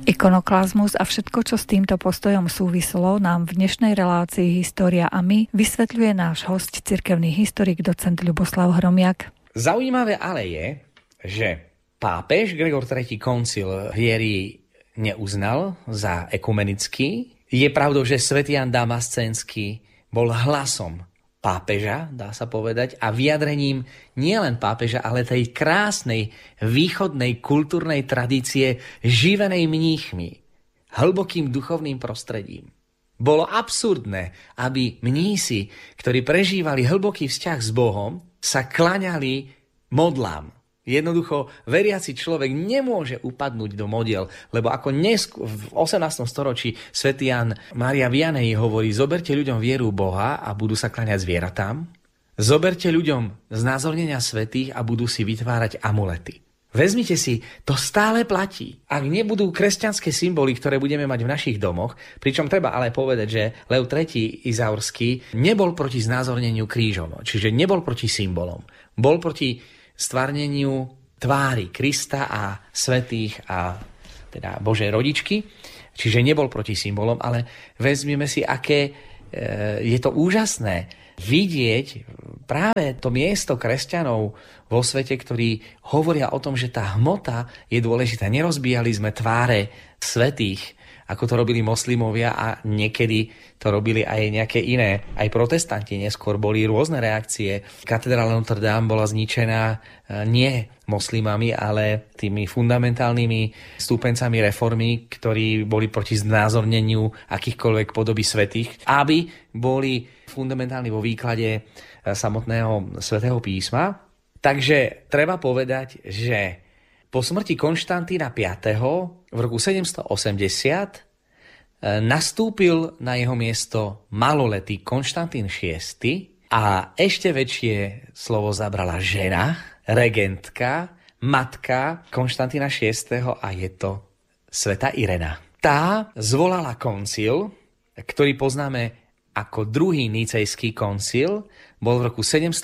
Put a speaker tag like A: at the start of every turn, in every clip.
A: Ikonoklazmus a všetko, čo s týmto postojom súvislo, nám v dnešnej relácii História a my vysvetľuje náš hosť, cirkevný historik, docent Ľuboslav Hromiak.
B: Zaujímavé ale je, že pápež Gregor III. Koncil viery neuznal za ekumenický. Je pravdou, že svätý Ján Damascenský bol hlasom pápeža, dá sa povedať, a vyjadrením nielen pápeža, ale tej krásnej východnej kultúrnej tradície živenej mníchmi, hlbokým duchovným prostredím. Bolo absurdné, aby mnísi, ktorí prežívali hlboký vzťah s Bohom, sa kláňali modlám. Jednoducho, veriaci človek nemôže upadnúť do modiel, lebo ako v 18. storočí svätý Ján Mária Vianney hovorí, zoberte ľuďom vieru Boha a budú sa kláňať zvieratám, zoberte ľuďom znázornenia svätých a budú si vytvárať amulety. Vezmite si, to stále platí. Ak nebudú kresťanské symboly, ktoré budeme mať v našich domoch, pričom treba ale povedať, že Lev III. Izaurský nebol proti znázorneniu krížom, čiže nebol proti symbolom, bol proti stvárneniu tvári Krista a svätých a teda Božej rodičky, čiže nebol proti symbolom, ale vezmeme si, aké je to úžasné vidieť práve to miesto kresťanov vo svete, ktorí hovoria o tom, že tá hmota je dôležitá. Nerozbíjali sme tváre svätých, ako to robili moslimovia a niekedy to robili aj nejaké iné, aj protestanti. Neskôr boli rôzne reakcie. Katedrála Notre Dame bola zničená nie moslimami, ale tými fundamentálnymi stúpencami reformy, ktorí boli proti znázorneniu akýchkoľvek podoby svätých, aby boli fundamentálni vo výklade samotného svätého písma. Takže treba povedať, že po smrti Konštantína V. v roku 780 nastúpil na jeho miesto maloletý Konštantín VI a ešte väčšie slovo zabrala žena, regentka, matka Konštantína VI a je to svätá Irena. Tá zvolala koncil, ktorý poznáme ako druhý nicejský koncil, bol v roku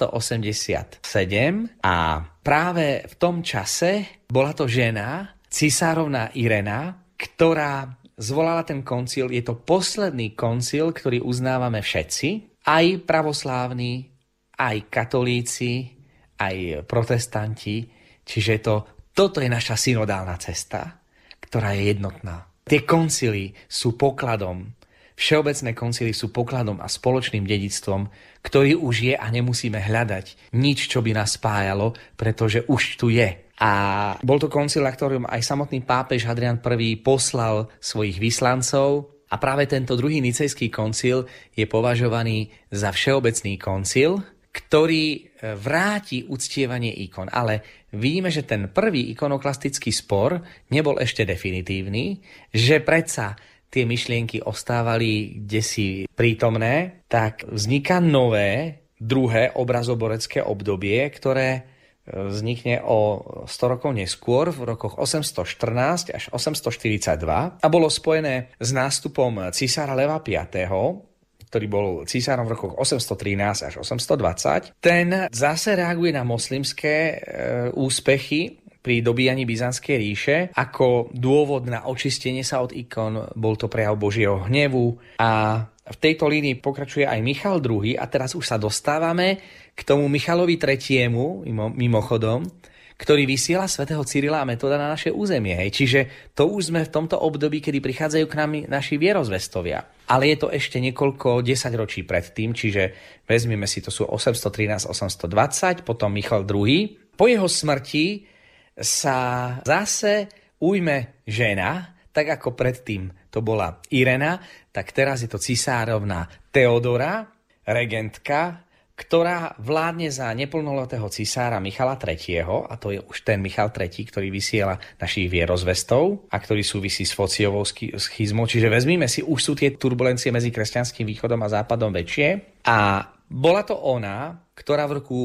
B: 787 a práve v tom čase bola to žena, cisárovna Irena, ktorá zvolala ten koncil. Je to posledný koncil, ktorý uznávame všetci, aj pravoslávni, aj katolíci, aj protestanti. Čiže toto je naša synodálna cesta, ktorá je jednotná. Tie koncily sú pokladom, všeobecné koncily sú pokladom a spoločným dedičstvom, ktorý už je a nemusíme hľadať nič, čo by nás spájalo, pretože už tu je. A bol to koncil, na ktorom aj samotný pápež Hadrián I poslal svojich vyslancov a práve tento druhý nicejský koncil je považovaný za všeobecný koncil, ktorý vráti uctievanie ikon. Ale vidíme, že ten prvý ikonoklastický spor nebol ešte definitívny, že predsa tie myšlienky ostávali kdesi prítomné, tak vzniká nové, druhé obrazoborecké obdobie, ktoré vznikne o 100 rokov neskôr, v rokoch 814 až 842 a bolo spojené s nástupom cisára Leva V., ktorý bol cisárom v rokoch 813 až 820. Ten zase reaguje na moslimské úspechy pri dobíjaní Byzantskej ríše. Ako dôvod na očistenie sa od ikon bol to prejav Božieho hnevu a v tejto línii pokračuje aj Michal II. A teraz už sa dostávame k tomu Michalovi III. Mimochodom, ktorý vysiela svätého Cyrila a Metoda na naše územie. Čiže to už sme v tomto období, kedy prichádzajú k nám naši vierozvestovia. Ale je to ešte niekoľko desaťročí predtým, čiže vezmeme si, to sú 813-820, potom Michal II. Po jeho smrti sa zase ujme žena, tak ako predtým to bola Irena, tak teraz je to cisárovna Teodora, regentka, ktorá vládne za neplnoletého cisára Michala III. A to je už ten Michal III., ktorý vysiela našich vierozvestov a ktorý súvisí s Fociovou schizmou. Čiže vezmime si, už sú tie turbulencie medzi kresťanským východom a západom väčšie. A bola to ona, ktorá v roku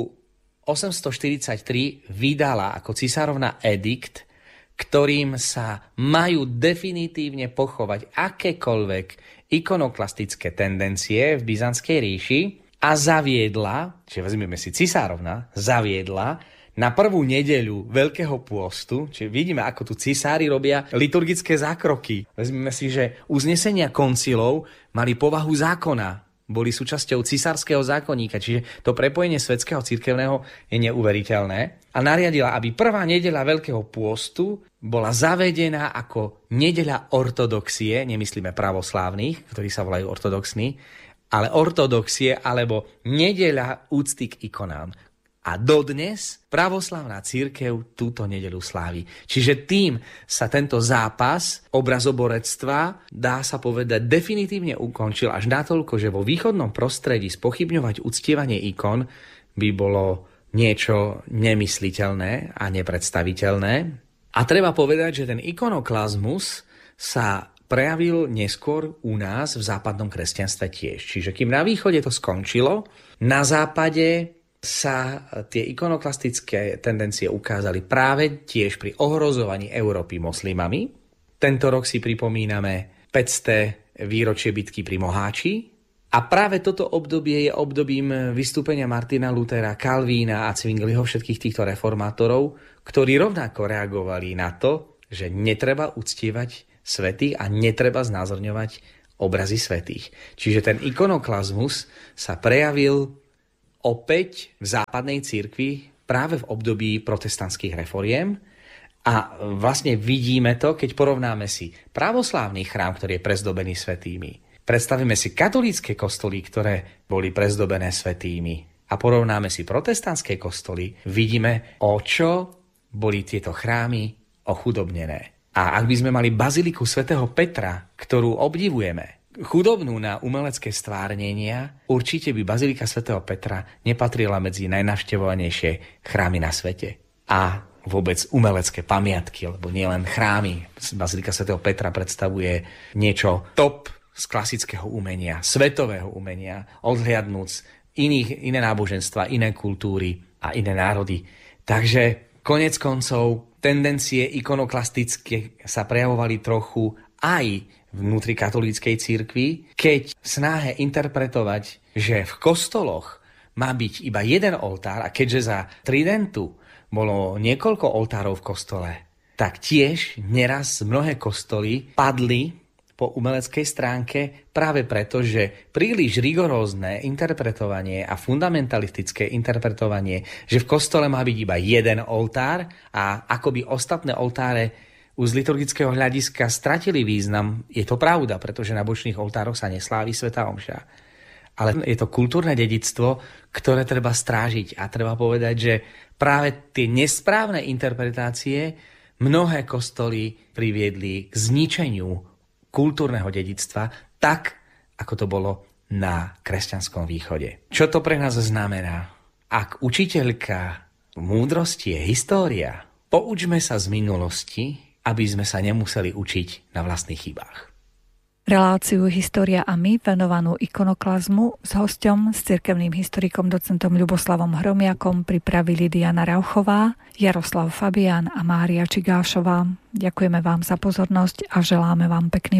B: 843 vydala ako cisárovna edikt, ktorým sa majú definitívne pochovať akékoľvek ikonoklastické tendencie v Byzantskej ríši a zaviedla, čiže vezmeme si cisárovna, zaviedla na prvú nedeľu Veľkého pôstu, čiže vidíme, ako tu cisári robia liturgické zákroky. Vezmeme si, že uznesenia koncilov mali povahu zákona, boli súčasťou cisárskeho zákonníka, čiže to prepojenie svetského cirkevného je neuveriteľné. A nariadila, aby prvá nedeľa Veľkého pôstu bola zavedená ako nedeľa ortodoxie, nemyslíme pravoslávnych, ktorí sa volajú ortodoxní, ale ortodoxie alebo nedeľa úcty k ikonám. A dodnes pravoslávna cirkev túto nedeľu slávi. Čiže tým sa tento zápas obrazoborectva, dá sa povedať, definitívne ukončil až natoľko, že vo východnom prostredí spochybňovať uctievanie ikon by bolo niečo nemysliteľné a nepredstaviteľné. A treba povedať, že ten ikonoklazmus sa prejavil neskôr u nás v západnom kresťanstve tiež. Čiže kým na východe to skončilo, na západe sa tie ikonoklastické tendencie ukázali práve tiež pri ohrozovaní Európy moslimami. Tento rok si pripomíname 500. výročie bitky pri Moháči a práve toto obdobie je obdobím vystúpenia Martina Luthera, Kalvína a Zwingliho, všetkých týchto reformátorov, ktorí rovnako reagovali na to, že netreba uctievať svätých a netreba znázorňovať obrazy svätých. Čiže ten ikonoklazmus sa prejavil opäť v západnej cirkvi práve v období protestantských reforiem a vlastne vidíme to, keď porovnáme si pravoslávny chrám, ktorý je prezdobený svätými. Predstavíme si katolícke kostoly, ktoré boli prezdobené svätými a porovnáme si protestantské kostoly, vidíme, o čo boli tieto chrámy ochudobnené. A ak by sme mali baziliku svätého Petra, ktorú obdivujeme, chudobnú na umelecké stvárnenia, určite by bazilika svätého Petra nepatrila medzi najnavštevovanejšie chrámy na svete. A vôbec umelecké pamiatky, lebo nielen chrámy. Bazilika svätého Petra predstavuje niečo top z klasického umenia, svetového umenia, odhliadnúc iné náboženstva, iné kultúry a iné národy. Takže konec koncov tendencie ikonoklastické sa prejavovali trochu aj vnútri katolíckej cirkvi, keď v snahe interpretovať, že v kostoloch má byť iba jeden oltár a keďže za tridentu bolo niekoľko oltárov v kostole, tak tiež neraz mnohé kostoly padli po umeleckej stránke práve preto, že príliš rigorózne interpretovanie a fundamentalistické interpretovanie, že v kostole má byť iba jeden oltár a akoby ostatné oltáre už z liturgického hľadiska stratili význam. Je to pravda, pretože na bočných oltároch sa neslávi svätá omša. Ale je to kultúrne dedičstvo, ktoré treba strážiť. A treba povedať, že práve tie nesprávne interpretácie mnohé kostoly priviedli k zničeniu kultúrneho dedičstva, tak ako to bolo na kresťanskom východe. Čo to pre nás znamená? Ak učiteľka múdrosti je história, poučme sa z minulosti, aby sme sa nemuseli učiť na vlastných chybách.
A: Reláciu História a my, venovanú ikonoklazmu, s hosťom, s cirkevným historikom docentom Ľuboslavom Hromiakom pripravili Diana Rauchová, Jaroslav Fabián a Mária Čigášová. Ďakujeme vám za pozornosť a želáme vám pekný